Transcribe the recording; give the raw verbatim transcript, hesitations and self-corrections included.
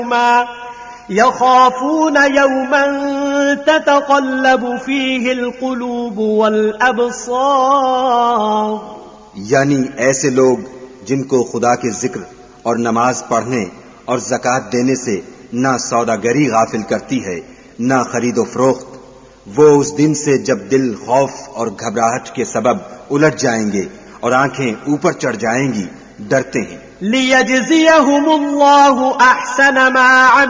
यख़ाफ़ून यौमन ततक़ल्लबु फ़ीहिल क़ुलूब वल अब्सार, यानी ऐसे लोग जिनको खुदा के जिक्र और नमाज पढ़ने और ज़कात देने से ना सौदागरी गाफिल करती है ना खरीदो फरोख्त, वो उस दिन से जब दिल खौफ और घबराहट के सबब उलट जाएंगे और आंखें ऊपर चढ़ जाएंगी, डरते हैं। लियजज़ियहुमुल्लाहु अहसन मा